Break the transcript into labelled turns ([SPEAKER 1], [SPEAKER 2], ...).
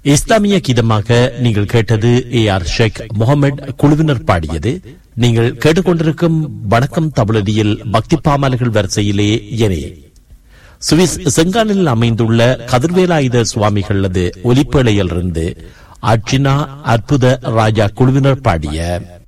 [SPEAKER 1] இஸ்லாமிய கீதமாக நீங்கள் கேட்டது AR ஷேக் முகமது குழுவினர் பாடியது. நீங்கள் கேட்டுக்கொண்டிருக்கும் வணக்கம் தமிழடியில் பக்தி பாமாலைகள் வரிசையிலே என சுவிஸ் செங்காலில் அமைந்துள்ள கதிர்வேலாயுத சுவாமிகளது ஒலிப்பேழையிலிருந்து அர்ச்சினா அற்புத ராஜா குழுவினர் பாடிய